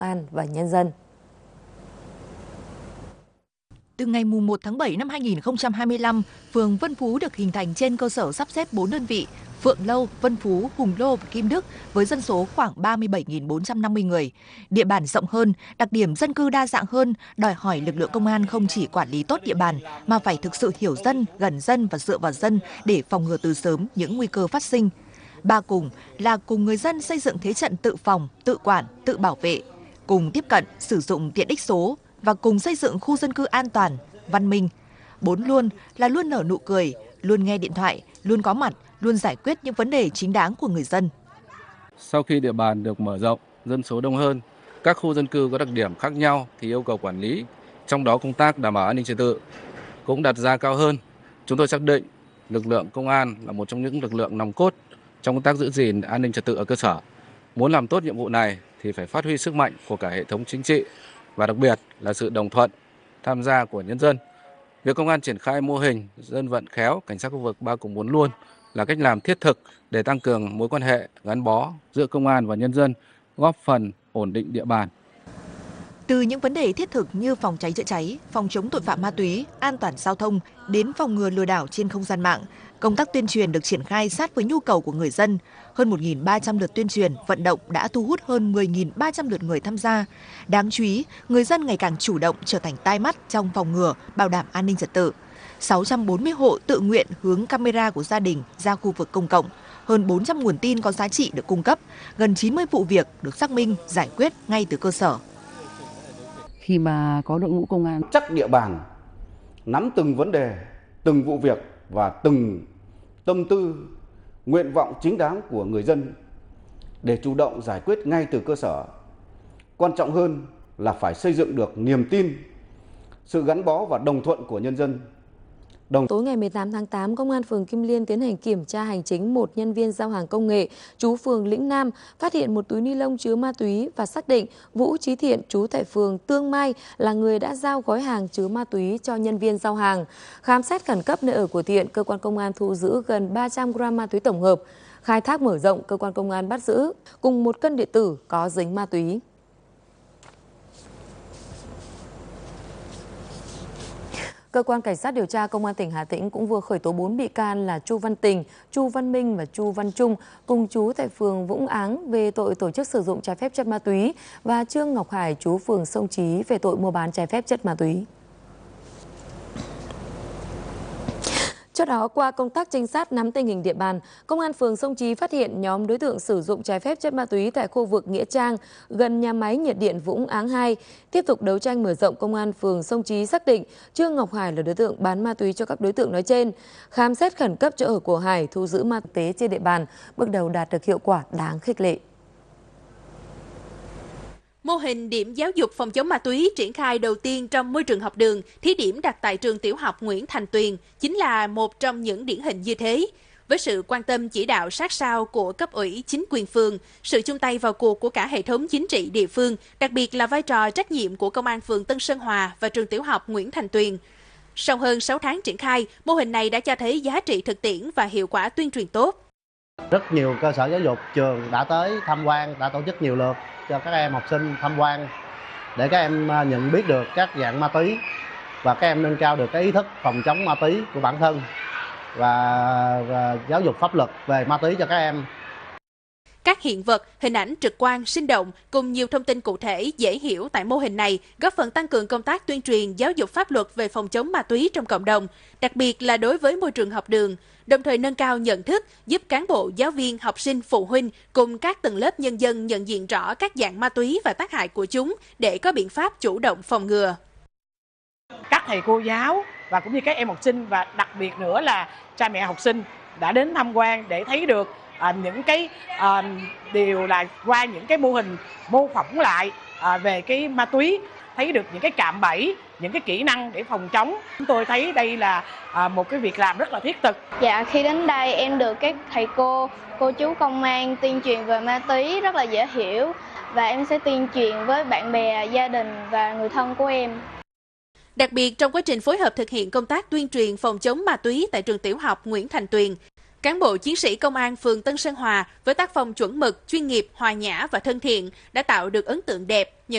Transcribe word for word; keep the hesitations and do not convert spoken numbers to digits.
an và nhân dân. Từ ngày mùng một tháng bảy năm hai nghìn không trăm hai mươi lăm, phường Vân Phú được hình thành trên cơ sở sắp xếp bốn đơn vị: Phượng Lâu, Vân Phú, Hùng Lô và Kim Đức với dân số khoảng ba mươi bảy nghìn bốn trăm năm mươi người. Địa bàn rộng hơn, đặc điểm dân cư đa dạng hơn, đòi hỏi lực lượng công an không chỉ quản lý tốt địa bàn mà phải thực sự hiểu dân, gần dân và dựa vào dân để phòng ngừa từ sớm những nguy cơ phát sinh. Ba cùng là cùng người dân xây dựng thế trận tự phòng, tự quản, tự bảo vệ, cùng tiếp cận, sử dụng tiện ích số và cùng xây dựng khu dân cư an toàn, văn minh. Bốn luôn là luôn nở nụ cười, luôn nghe điện thoại, luôn có mặt, luôn giải quyết những vấn đề chính đáng của người dân. Sau khi địa bàn được mở rộng, dân số đông hơn, các khu dân cư có đặc điểm khác nhau thì yêu cầu quản lý, trong đó công tác đảm bảo an ninh trật tự cũng đặt ra cao hơn. Chúng tôi xác định lực lượng công an là một trong những lực lượng nòng cốt trong công tác giữ gìn an ninh trật tự ở cơ sở. Muốn làm tốt nhiệm vụ này thì phải phát huy sức mạnh của cả hệ thống chính trị và đặc biệt là sự đồng thuận, tham gia của nhân dân. Việc công an triển khai mô hình dân vận khéo, cảnh sát khu vực ba cùng bốn luôn là cách làm thiết thực để tăng cường mối quan hệ gắn bó giữa công an và nhân dân, góp phần ổn định địa bàn. Từ những vấn đề thiết thực như phòng cháy chữa cháy, phòng chống tội phạm ma túy, an toàn giao thông đến phòng ngừa lừa đảo trên không gian mạng, công tác tuyên truyền được triển khai sát với nhu cầu của người dân. Hơn một nghìn ba trăm lượt tuyên truyền, vận động đã thu hút hơn mười nghìn ba trăm lượt người tham gia. Đáng chú ý, người dân ngày càng chủ động trở thành tai mắt trong phòng ngừa, bảo đảm an ninh trật tự. sáu trăm bốn mươi hộ tự nguyện hướng camera của gia đình ra khu vực công cộng. Hơn bốn trăm nguồn tin có giá trị được cung cấp. Gần chín mươi vụ việc được xác minh, giải quyết ngay từ cơ sở. Khi mà có đội ngũ công an chắc địa bàn, nắm từng vấn đề, từng vụ việc và từng tâm tư, nguyện vọng chính đáng của người dân để chủ động giải quyết ngay từ cơ sở. Quan trọng hơn là phải xây dựng được niềm tin, sự gắn bó và đồng thuận của nhân dân. Đồng... Tối ngày mười tám tháng tám, Công an phường Kim Liên tiến hành kiểm tra hành chính một nhân viên giao hàng công nghệ trú phường Lĩnh Nam, phát hiện một túi ni lông chứa ma túy và xác định Vũ Chí Thiện trú tại phường Tương Mai là người đã giao gói hàng chứa ma túy cho nhân viên giao hàng. Khám xét khẩn cấp nơi ở của Thiện, cơ quan công an thu giữ gần ba trăm gam ma túy tổng hợp. Khai thác mở rộng, cơ quan công an bắt giữ cùng một cân điện tử có dính ma túy. Cơ quan Cảnh sát điều tra Công an tỉnh Hà Tĩnh cũng vừa khởi tố bốn bị can là Chu Văn Tình, Chu Văn Minh và Chu Văn Trung cùng trú tại phường Vũng Áng về tội tổ chức sử dụng trái phép chất ma túy và Trương Ngọc Hải trú phường Sông Chí về tội mua bán trái phép chất ma túy. Trước đó, qua công tác trinh sát nắm tình hình địa bàn, Công an phường Sông Chí phát hiện nhóm đối tượng sử dụng trái phép chất ma túy tại khu vực Nghĩa Trang, gần nhà máy nhiệt điện Vũng Áng hai. Tiếp tục đấu tranh mở rộng, Công an phường Sông Chí xác định Trương Ngọc Hải là đối tượng bán ma túy cho các đối tượng nói trên. Khám xét khẩn cấp chỗ ở của Hải, thu giữ ma túy trên địa bàn, bước đầu đạt được hiệu quả đáng khích lệ. Mô hình điểm giáo dục phòng chống ma túy triển khai đầu tiên trong môi trường học đường, thí điểm đặt tại trường tiểu học Nguyễn Thành Tuyền, chính là một trong những điển hình như thế. Với sự quan tâm chỉ đạo sát sao của cấp ủy, chính quyền phường, sự chung tay vào cuộc của cả hệ thống chính trị địa phương, đặc biệt là vai trò trách nhiệm của Công an phường Tân Sơn Hòa và trường tiểu học Nguyễn Thành Tuyền. Sau hơn sáu tháng triển khai, mô hình này đã cho thấy giá trị thực tiễn và hiệu quả tuyên truyền tốt. Rất nhiều cơ sở giáo dục, trường đã tới tham quan, đã tổ chức nhiều lượt cho các em học sinh tham quan để các em nhận biết được các dạng ma túy và các em nâng cao được cái ý thức phòng chống ma túy của bản thân và, và giáo dục pháp luật về ma túy cho các em. Các hiện vật, hình ảnh trực quan, sinh động cùng nhiều thông tin cụ thể dễ hiểu tại mô hình này góp phần tăng cường công tác tuyên truyền giáo dục pháp luật về phòng chống ma túy trong cộng đồng, đặc biệt là đối với môi trường học đường, đồng thời nâng cao nhận thức, giúp cán bộ, giáo viên, học sinh, phụ huynh cùng các tầng lớp nhân dân nhận diện rõ các dạng ma túy và tác hại của chúng để có biện pháp chủ động phòng ngừa. Các thầy cô giáo và cũng như các em học sinh và đặc biệt nữa là cha mẹ học sinh đã đến tham quan để thấy được À, những cái à, điều là qua những cái mô hình mô phỏng lại à, về cái ma túy, thấy được những cái cạm bẫy, những cái kỹ năng để phòng chống. Chúng tôi thấy đây là à, một cái việc làm rất là thiết thực. Dạ, khi đến đây em được các thầy cô, cô chú công an tuyên truyền về ma túy rất là dễ hiểu và em sẽ tuyên truyền với bạn bè, gia đình và người thân của em. Đặc biệt trong quá trình phối hợp thực hiện công tác tuyên truyền phòng chống ma túy tại trường tiểu học Nguyễn Thành Tuyền, cán bộ chiến sĩ công an phường Tân Sơn Hòa với tác phong chuẩn mực, chuyên nghiệp, hòa nhã và thân thiện đã tạo được ấn tượng đẹp.